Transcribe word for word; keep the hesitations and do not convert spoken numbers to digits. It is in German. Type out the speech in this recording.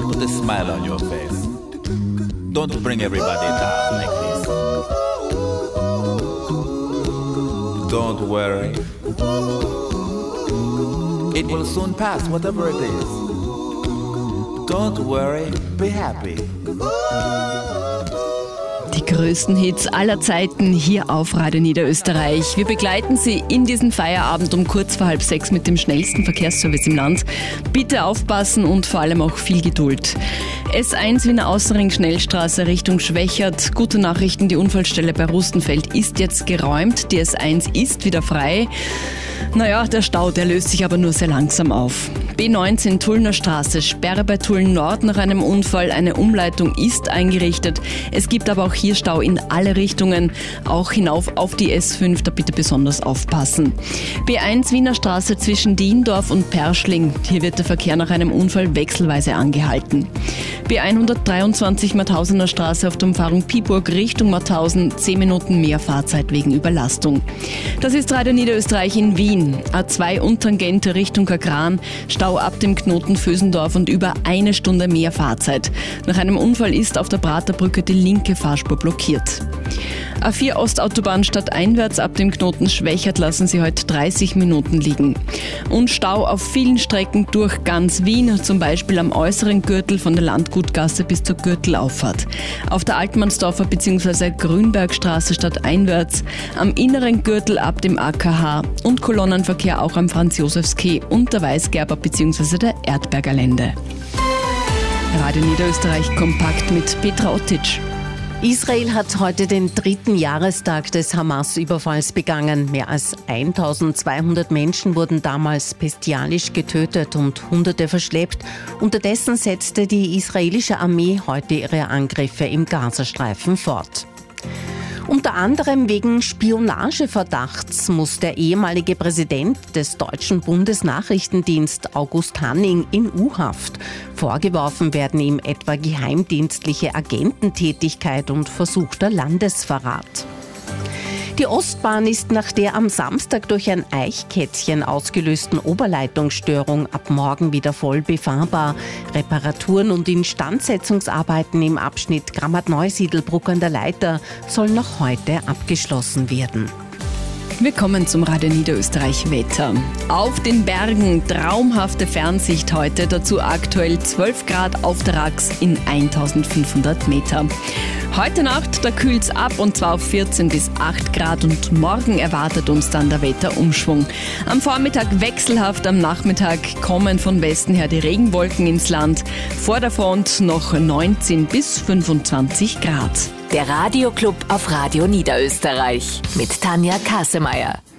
Put a smile on your face. Don't bring everybody down like this. Don't worry. It will soon pass, whatever it is. Don't worry, be happy. Die größten Hits aller Zeiten hier auf Radio Niederösterreich. Wir begleiten Sie in diesen Feierabend um kurz vor halb sechs mit dem schnellsten Verkehrsservice im Land. Bitte aufpassen und vor allem auch viel Geduld. S eins Wiener Außenring Schnellstraße Richtung Schwächert. Gute Nachrichten, die Unfallstelle bei Rustenfeld ist jetzt geräumt. Die S eins ist wieder frei. Naja, der Stau, der löst sich aber nur sehr langsam auf. B neunzehn Tullner Straße, Sperre bei Tulln Nord nach einem Unfall. Eine Umleitung ist eingerichtet. Es gibt aber auch hier Stau in alle Richtungen, auch hinauf auf die S fünf, da bitte besonders aufpassen. B eins Wiener Straße zwischen Diendorf und Perschling. Hier wird der Verkehr nach einem Unfall wechselweise angehalten. B hundertdreiundzwanzig Mauthausener Straße auf der Umfahrung Piburg Richtung Mauthausen, zehn Minuten mehr Fahrzeit wegen Überlastung. Das ist Radio Niederösterreich in Wien. A zwei Untangente Richtung Kagran, Stau ab dem Knoten Vösendorf und über eine Stunde mehr Fahrzeit. Nach einem Unfall ist auf der Praterbrücke die linke Fahrspur blockiert. A vier Ostautobahn stadteinwärts ab dem Knoten Schwächert lassen Sie heute dreißig Minuten liegen. Und Stau auf vielen Strecken durch ganz Wien, zum Beispiel am äußeren Gürtel von der Landgutgasse bis zur Gürtelauffahrt. Auf der Altmannsdorfer bzw. Grünbergstraße stadteinwärts, am inneren Gürtel ab dem A K H und Kolonnenverkehr auch am Franz-Josefs-Quai und der Weißgerber bzw. der Erdberger Lände. Radio Niederösterreich kompakt mit Petra Ottitsch. Israel hat heute den dritten Jahrestag des Hamas-Überfalls begangen. Mehr als eintausendzweihundert Menschen wurden damals bestialisch getötet und Hunderte verschleppt. Unterdessen setzte die israelische Armee heute ihre Angriffe im Gazastreifen fort. Unter anderem wegen Spionageverdachts muss der ehemalige Präsident des deutschen Bundesnachrichtendienst August Hanning in U-Haft. Vorgeworfen werden ihm etwa geheimdienstliche Agententätigkeit und versuchter Landesverrat. Die Ostbahn ist nach der am Samstag durch ein Eichkätzchen ausgelösten Oberleitungsstörung ab morgen wieder voll befahrbar. Reparaturen und Instandsetzungsarbeiten im Abschnitt Grammat-Neusiedlbruck an der Leiter sollen noch heute abgeschlossen werden. Wir kommen zum Radio Niederösterreich Wetter. Auf den Bergen traumhafte Fernsicht heute, dazu aktuell zwölf Grad auf der Rax in eintausendfünfhundert Meter. Heute Nacht, da kühlt's ab und zwar auf vierzehn bis acht Grad und morgen erwartet uns dann der Wetterumschwung. Am Vormittag wechselhaft, am Nachmittag kommen von Westen her die Regenwolken ins Land. Vor der Front noch neunzehn bis fünfundzwanzig Grad. Der Radioclub auf Radio Niederösterreich mit Tanja Kassemeyer.